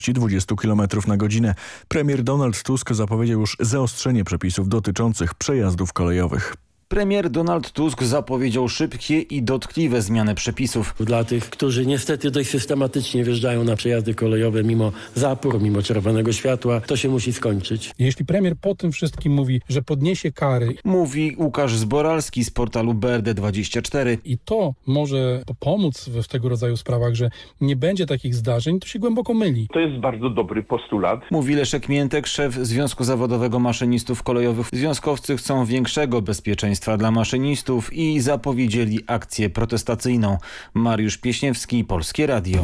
20 km na godzinę. Premier Donald Tusk zapowiedział już zaostrzenie przepisów dotyczących przejazdów kolejowych. Premier Donald Tusk zapowiedział szybkie i dotkliwe zmiany przepisów. Dla tych, którzy niestety dość systematycznie wjeżdżają na przejazdy kolejowe mimo zapór, mimo czerwonego światła, to się musi skończyć. Jeśli premier po tym wszystkim mówi, że podniesie kary... Mówi Łukasz Zboralski z portalu BRD24. I to może pomóc w tego rodzaju sprawach, że nie będzie takich zdarzeń, to się głęboko myli. To jest bardzo dobry postulat. Mówi Leszek Miętek, szef Związku Zawodowego Maszynistów Kolejowych. Związkowcy chcą większego bezpieczeństwa dla maszynistów i zapowiedzieli akcję protestacyjną. Mariusz Pieśniewski, Polskie Radio.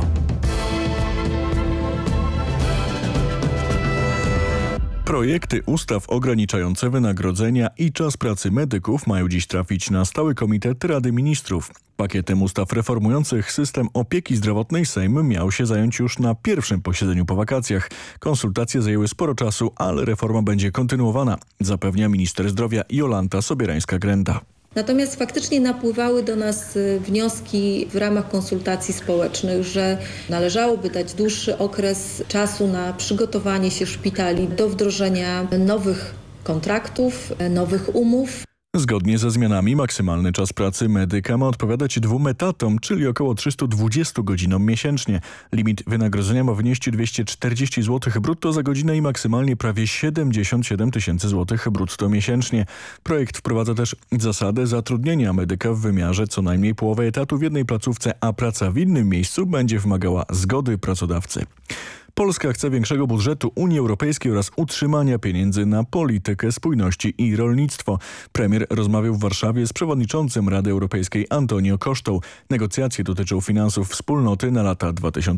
Projekty ustaw ograniczające wynagrodzenia i czas pracy medyków mają dziś trafić na Stały Komitet Rady Ministrów. Pakietem ustaw reformujących system opieki zdrowotnej Sejm miał się zająć już na pierwszym posiedzeniu po wakacjach. Konsultacje zajęły sporo czasu, ale reforma będzie kontynuowana, zapewnia minister zdrowia Jolanta Sobierańska-Grenda. Natomiast faktycznie napływały do nas wnioski w ramach konsultacji społecznych, że należałoby dać dłuższy okres czasu na przygotowanie się szpitali do wdrożenia nowych kontraktów, nowych umów. Zgodnie ze zmianami maksymalny czas pracy medyka ma odpowiadać 2 etatom, czyli około 320 godzinom miesięcznie. Limit wynagrodzenia ma wynieść 240 zł brutto za godzinę i maksymalnie prawie 77 tysięcy złotych brutto miesięcznie. Projekt wprowadza też zasadę zatrudnienia medyka w wymiarze co najmniej połowy etatu w jednej placówce, a praca w innym miejscu będzie wymagała zgody pracodawcy. Polska chce większego budżetu Unii Europejskiej oraz utrzymania pieniędzy na politykę spójności i rolnictwo. Premier rozmawiał w Warszawie z przewodniczącym Rady Europejskiej Antonio Costą. Negocjacje dotyczą finansów wspólnoty na lata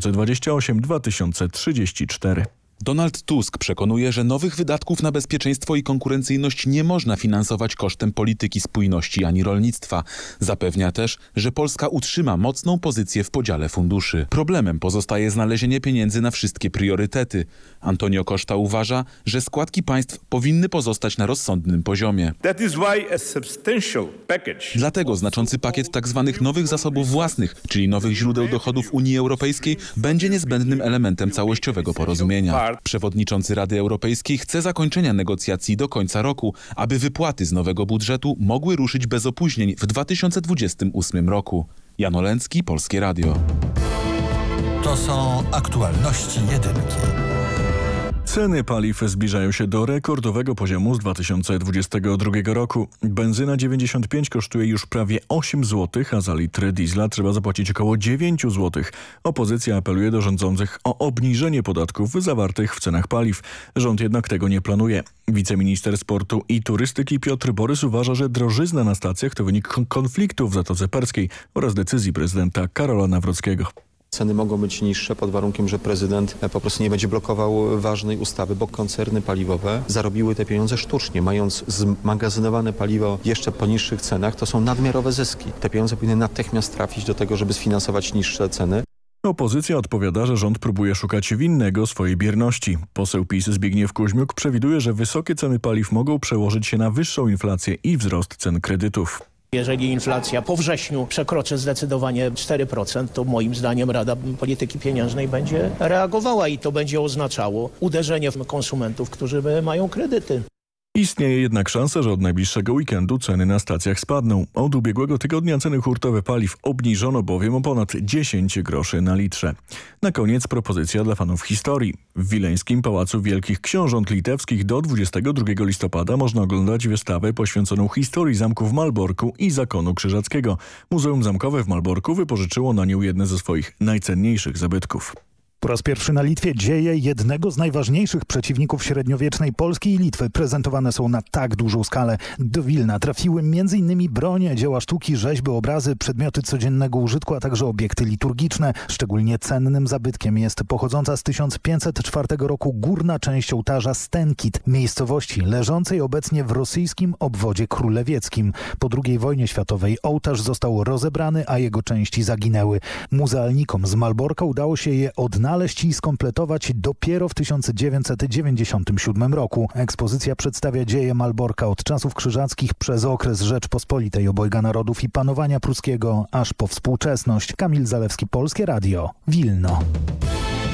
2028-2034. Donald Tusk przekonuje, że nowych wydatków na bezpieczeństwo i konkurencyjność nie można finansować kosztem polityki spójności ani rolnictwa. Zapewnia też, że Polska utrzyma mocną pozycję w podziale funduszy. Problemem pozostaje znalezienie pieniędzy na wszystkie priorytety. Antonio Costa uważa, że składki państw powinny pozostać na rozsądnym poziomie. Dlatego znaczący pakiet tzw. nowych zasobów własnych, czyli nowych źródeł dochodów Unii Europejskiej, będzie niezbędnym elementem całościowego porozumienia. Przewodniczący Rady Europejskiej chce zakończenia negocjacji do końca roku, aby wypłaty z nowego budżetu mogły ruszyć bez opóźnień w 2028 roku. Jan Olęcki, Polskie Radio. To są aktualności jedynki. Ceny paliw zbliżają się do rekordowego poziomu z 2022 roku. Benzyna 95 kosztuje już prawie 8 zł, a za litr diesla trzeba zapłacić około 9 zł. Opozycja apeluje do rządzących o obniżenie podatków zawartych w cenach paliw. Rząd jednak tego nie planuje. Wiceminister sportu i turystyki Piotr Borys uważa, że drożyzna na stacjach to wynik konfliktu w Zatoce Perskiej oraz decyzji prezydenta Karola Nawrockiego. Ceny mogą być niższe pod warunkiem, że prezydent po prostu nie będzie blokował ważnej ustawy, bo koncerny paliwowe zarobiły te pieniądze sztucznie. Mając zmagazynowane paliwo jeszcze po niższych cenach, to są nadmiarowe zyski. Te pieniądze powinny natychmiast trafić do tego, żeby sfinansować niższe ceny. Opozycja odpowiada, że rząd próbuje szukać winnego swojej bierności. Poseł PiS Zbigniew Kuźmiuk przewiduje, że wysokie ceny paliw mogą przełożyć się na wyższą inflację i wzrost cen kredytów. Jeżeli inflacja po wrześniu przekroczy zdecydowanie 4%, to moim zdaniem Rada Polityki Pieniężnej będzie reagowała i to będzie oznaczało uderzenie w konsumentów, którzy mają kredyty. Istnieje jednak szansa, że od najbliższego weekendu ceny na stacjach spadną. Od ubiegłego tygodnia ceny hurtowe paliw obniżono bowiem o ponad 10 groszy na litrze. Na koniec propozycja dla fanów historii. W Wileńskim Pałacu Wielkich Książąt Litewskich do 22 listopada można oglądać wystawę poświęconą historii zamku w Malborku i zakonu krzyżackiego. Muzeum Zamkowe w Malborku wypożyczyło na nią jedne ze swoich najcenniejszych zabytków. Po raz pierwszy na Litwie dzieje jednego z najważniejszych przeciwników średniowiecznej Polski i Litwy prezentowane są na tak dużą skalę. Do Wilna trafiły m.in. bronie, dzieła sztuki, rzeźby, obrazy, przedmioty codziennego użytku, a także obiekty liturgiczne. Szczególnie cennym zabytkiem jest pochodząca z 1504 roku górna część ołtarza Stenkit, miejscowości leżącej obecnie w rosyjskim obwodzie królewieckim. Po II wojnie światowej ołtarz został rozebrany, a jego części zaginęły. Muzealnikom z Malborka udało się je odnaleźć i skompletować dopiero w 1997 roku. Ekspozycja przedstawia dzieje Malborka od czasów krzyżackich przez okres Rzeczpospolitej obojga narodów i panowania pruskiego aż po współczesność. Kamil Zalewski, Polskie Radio, Wilno.